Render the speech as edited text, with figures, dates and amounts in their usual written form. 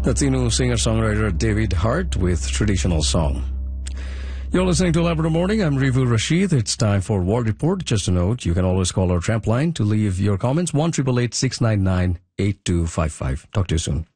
Latino singer-songwriter David Hart with Traditional Song. You're listening to Labrador Morning. I'm Rivu Rashid. It's time for War Report. Just a note, you can always call our tramp line to leave your comments. 1-888-699-8255. Talk to you soon.